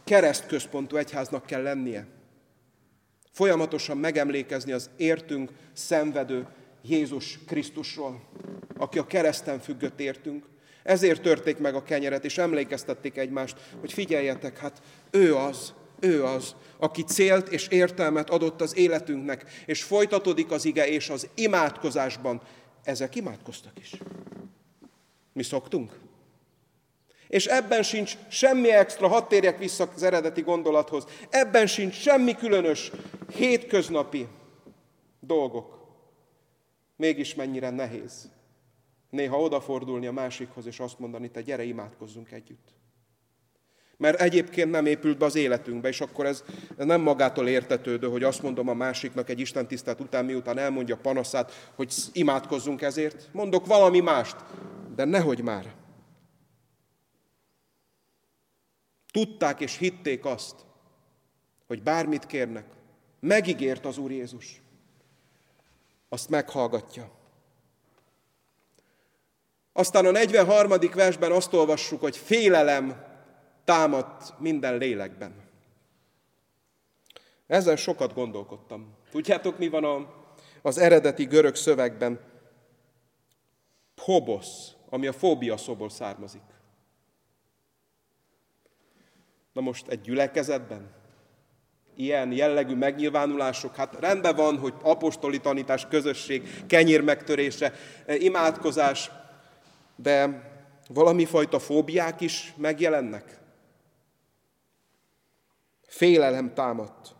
keresztközpontú egyháznak kell lennie. Folyamatosan megemlékezni az értünk szenvedő Jézus Krisztusról, aki a kereszten függött értünk. Ezért törték meg a kenyeret, és emlékeztették egymást, hogy figyeljetek, hát ő az, aki célt és értelmet adott az életünknek, és folytatódik az ige, és az imádkozásban ezek imádkoztak is. Mi szoktunk. És ebben sincs semmi extra, hadd térjek vissza az eredeti gondolathoz, ebben sincs semmi különös, hétköznapi dolgok. Mégis mennyire nehéz néha odafordulni a másikhoz, és azt mondani, te gyere, imádkozzunk együtt. Mert egyébként nem épült be az életünkbe, és akkor ez nem magától értetődő, hogy azt mondom a másiknak egy istentisztelet után, miután elmondja panaszát, hogy imádkozzunk ezért. Mondok valami mást, de nehogy már. Tudták és hitték azt, hogy bármit kérnek, megígért az Úr Jézus. Azt meghallgatja. Aztán a 43. versben azt olvassuk, hogy félelem támadt minden lélekben. Ezen sokat gondolkodtam. Tudjátok, mi van az eredeti görög szövegben? Phobosz, ami a fóbia szóból származik. Na most egy gyülekezetben ilyen jellegű megnyilvánulások, hát rendben van, hogy apostoli tanítás, közösség, kenyér megtörése, imádkozás, de valami fajta fóbiák is megjelennek. Félelem támadt.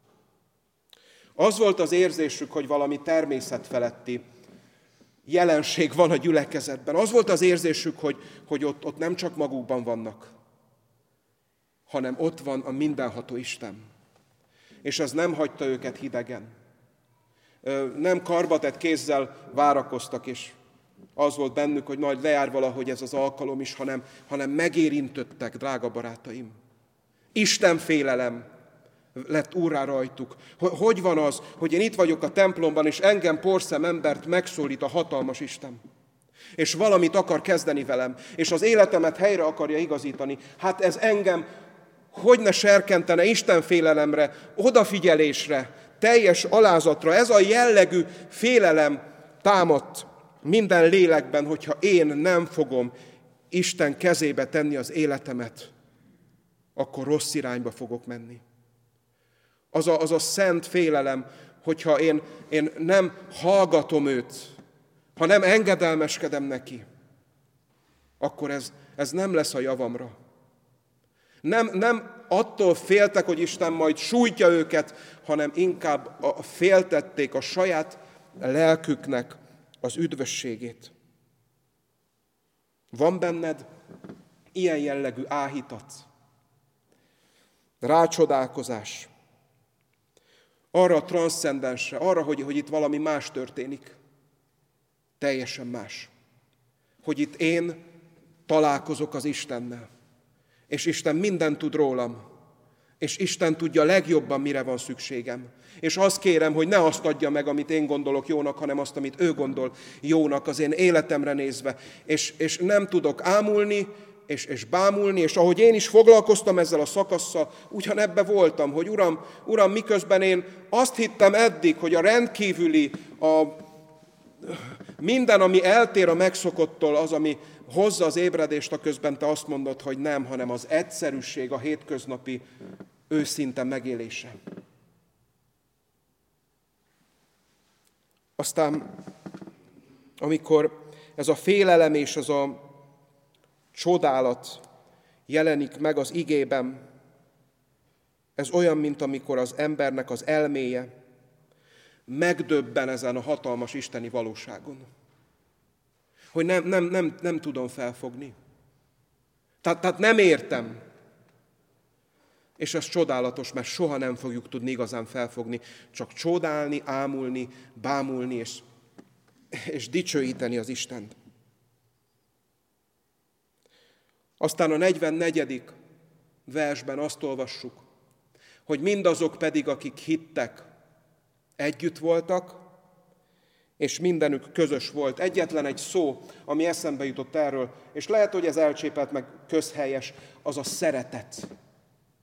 Az volt az érzésük, hogy valami természetfeletti jelenség van a gyülekezetben. Az volt az érzésük, hogy ott nem csak magukban vannak, hanem ott van a mindenható Isten. És ez nem hagyta őket hidegen. Nem karbatett kézzel várakoztak, és az volt bennük, hogy majd lejár valahogy ez az alkalom is, hanem megérintöttek, drága barátaim. Isten félelem lett úrrá rajtuk. Hogy van az, hogy én itt vagyok a templomban, és engem porszem embert megszólít a hatalmas Isten. És valamit akar kezdeni velem, és az életemet helyre akarja igazítani. Hát ez engem hogy ne serkentene Isten félelemre, odafigyelésre, teljes alázatra. Ez a jellegű félelem támadt minden lélekben, hogyha én nem fogom Isten kezébe tenni az életemet, akkor rossz irányba fogok menni. Az a szent félelem, hogyha én nem hallgatom őt, ha nem engedelmeskedem neki, akkor ez nem lesz a javamra. Nem attól féltek, hogy Isten majd sújtja őket, hanem inkább féltették a saját lelküknek az üdvösségét. Van benned ilyen jellegű áhítat, rácsodálkozás, arra a transzcendensre, arra, hogy itt valami más történik, teljesen más. Hogy itt én találkozok az Istennel, és Isten mindent tud rólam, és Isten tudja legjobban, mire van szükségem. És azt kérem, hogy ne azt adja meg, amit én gondolok jónak, hanem azt, amit ő gondol jónak az én életemre nézve. És nem tudok ámulni, és bámulni, és ahogy én is foglalkoztam ezzel a szakasszal, ugyanebbe voltam, hogy Uram, miközben én azt hittem eddig, hogy a rendkívüli, minden, ami eltér a megszokottól, az, ami hozza az ébredést, a közben te azt mondod, hogy nem, hanem az egyszerűség, a hétköznapi őszinte megélése. Aztán, amikor ez a félelem és az a csodálat jelenik meg az igében, ez olyan, mint amikor az embernek az elméje megdöbben ezen a hatalmas isteni valóságon. Hogy nem tudom felfogni. Tehát nem értem. És ez csodálatos, mert soha nem fogjuk tudni igazán felfogni, csak csodálni, ámulni, bámulni és dicsőíteni az Istent. Aztán a 44. versben azt olvassuk, hogy mindazok pedig, akik hittek, együtt voltak, és mindenük közös volt. Egyetlen egy szó, ami eszembe jutott erről, és lehet, hogy ez elcsépelt meg közhelyes, az a szeretet.